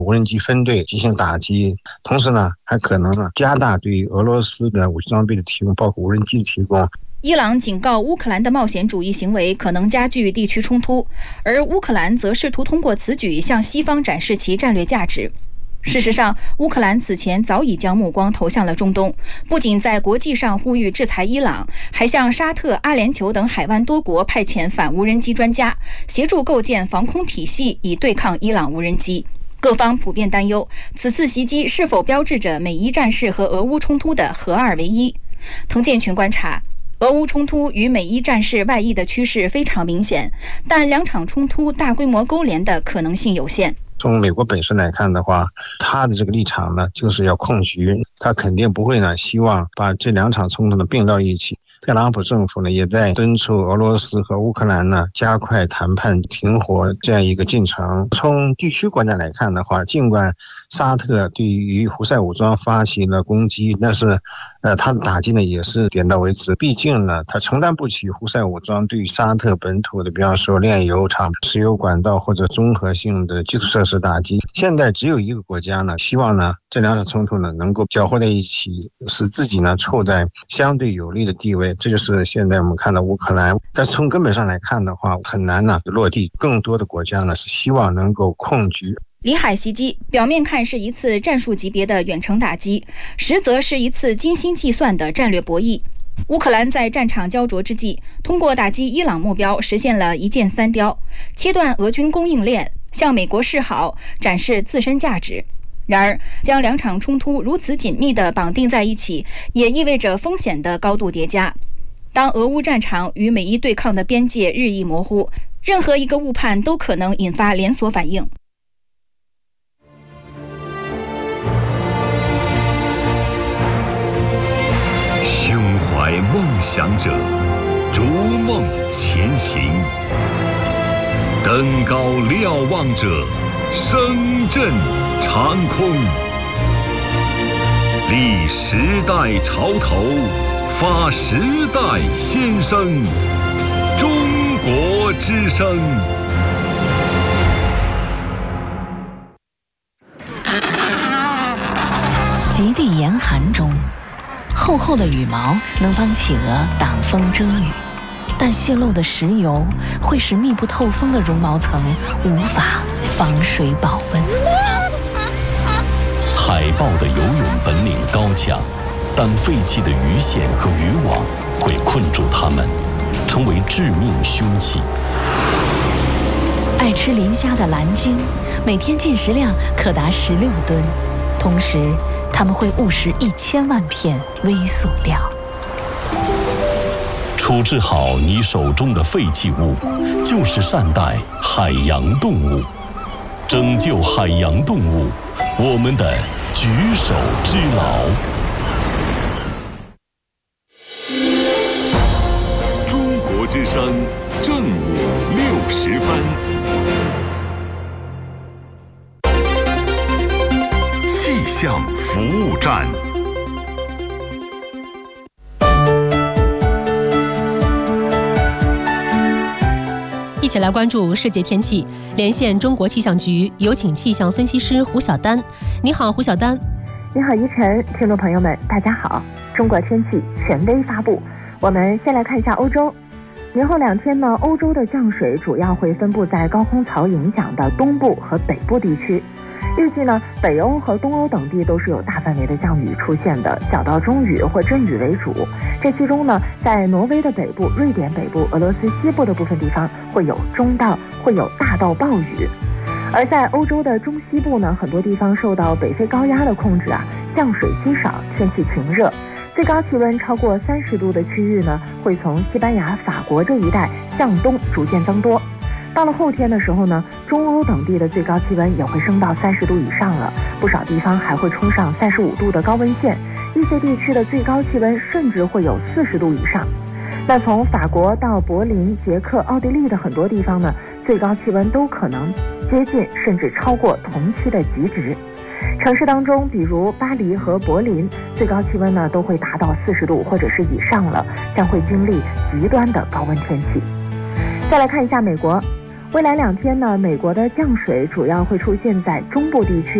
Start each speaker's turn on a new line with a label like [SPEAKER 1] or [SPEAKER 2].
[SPEAKER 1] 无人机分队进行打击，同时呢，还可能加大对俄罗斯的武器装备的提供，包括无人机的提供。
[SPEAKER 2] 伊朗警告乌克兰的冒险主义行为可能加剧地区冲突，而乌克兰则试图通过此举向西方展示其战略价值。事实上，乌克兰此前早已将目光投向了中东，不仅在国际上呼吁制裁伊朗，还向沙特、阿联酋等海湾多国派遣反无人机专家，协助构建防空体系以对抗伊朗无人机。各方普遍担忧，此次袭击是否标志着美伊战事和俄乌冲突的合二为一？滕建群观察，俄乌冲突与美伊战事外溢的趋势非常明显，但两场冲突大规模勾连的可能性有限。
[SPEAKER 1] 从美国本身来看的话，他的这个立场呢，就是要控局，他肯定不会呢希望把这两场冲突呢并到一起。特朗普政府呢也在敦促俄罗斯和乌克兰呢加快谈判停火这样一个进程。从地区国家来看的话，尽管沙特对于胡塞武装发起了攻击，但是他的打击呢也是点到为止，毕竟呢他承担不起胡塞武装对沙特本土的比方说炼油厂、石油管道或者综合性的基础设施打击。现在只有一个国家呢希望呢这两场冲突呢能够搅和在一起，使自己呢处在相对有利的地位，这就是现在我们看到乌克兰。但是从根本上来看的话，很难呢落地，更多的国家呢是希望能够控局。
[SPEAKER 2] 里海袭击表面看是一次战术级别的远程打击，实则是一次精心计算的战略博弈。乌克兰在战场焦灼之际，通过打击伊朗目标实现了一箭三雕，切断俄军供应链，向美国示好，展示自身价值。然而，将两场冲突如此紧密地绑定在一起，也意味着风险的高度叠加。当俄乌战场与美伊对抗的边界日益模糊，任何一个误判都可能引发连锁反应。
[SPEAKER 3] 胸怀梦想者，逐梦前行；登高瞭望者，声震长空。立时代潮头，发时代先声。中国之声。
[SPEAKER 4] 极地严寒中，厚厚的羽毛能帮企鹅挡风遮雨，但泄漏的石油会使密不透风的绒毛层无法防水保温。
[SPEAKER 5] 海豹的游泳本领高强，但废弃的鱼线和渔网会困住它们，成为致命凶器。
[SPEAKER 4] 爱吃磷虾的蓝鲸每天进食量可达16吨，同时它们会误食1000万片微塑料。
[SPEAKER 5] 处置好你手中的废弃物，就是善待海洋动物。拯救海洋动物，我们的举手之劳。
[SPEAKER 3] 中国之声正午60分。气象服务站。
[SPEAKER 6] 一起来关注世界天气，连线中国气象局，有请气象分析师胡晓丹。你好，胡晓丹。
[SPEAKER 7] 你好，依晨，听众朋友们，大家好。中国天气权威发布，我们先来看一下欧洲。年后2天呢，欧洲的降水主要会分布在高空槽影响的东部和北部地区。预计呢，北欧和东欧等地都是有大范围的降雨出现的，小到中雨或阵雨为主。这其中呢，在挪威的北部、瑞典北部、俄罗斯西部的部分地方会有大到暴雨。而在欧洲的中西部呢，很多地方受到北非高压的控制降水稀少，天气晴热。最高气温超过30度的区域呢，会从西班牙、法国这一带向东逐渐增多。到了后天的时候呢，中欧等地的最高气温也会升到30度以上了，不少地方还会冲上35度的高温线，一些地区的最高气温甚至会有40度以上。那从法国到柏林、捷克、奥地利的很多地方呢，最高气温都可能接近甚至超过同期的极值。城市当中，比如巴黎和柏林，最高气温呢都会达到40度或者是以上了，将会经历极端的高温天气。再来看一下美国， 未来2天呢，美国的降水主要会出现在中部地区。